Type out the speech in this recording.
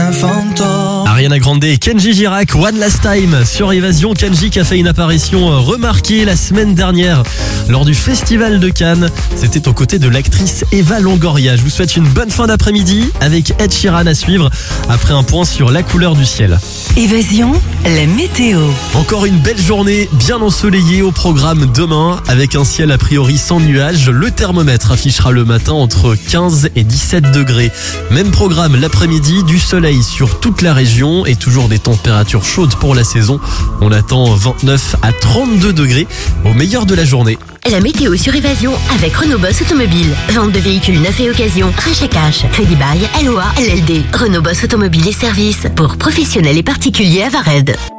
Ariana Grande et Kenji Girac, One Last Time sur Évasion. Kenji qui a fait une apparition remarquée la semaine dernière lors du Festival de Cannes. C'était aux côtés de l'actrice Eva Longoria. Je vous souhaite une bonne fin d'après-midi avec Ed Sheeran à suivre après un point sur la couleur du ciel. Évasion, la météo. Encore une belle journée bien ensoleillée au programme demain avec un ciel a priori sans nuages. Le thermomètre affichera le matin entre 15 et 17 degrés. Même programme l'après-midi, du soleil sur toute la région et toujours des températures chaudes pour la saison. On attend 29 à 32 degrés au meilleur de la journée. La météo sur Évasion avec Renault Boss Automobile. Vente de véhicules neufs et occasion, rachat cash, crédit bail, LOA, LLD. Renault Boss Automobile et services pour professionnels et particuliers à Vared.